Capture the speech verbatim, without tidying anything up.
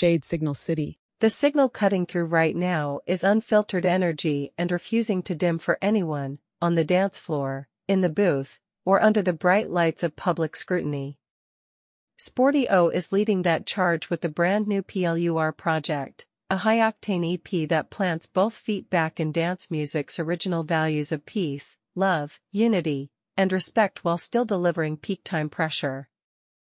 Shade Signal City. The signal cutting through right now is unfiltered energy and refusing to dim for anyone, on the dance floor, in the booth, or under the bright lights of public scrutiny. Sporty O is leading that charge with the brand new P L U R project, a high-octane E P that plants both feet back in dance music's original values of peace, love, unity, and respect while still delivering peak-time pressure.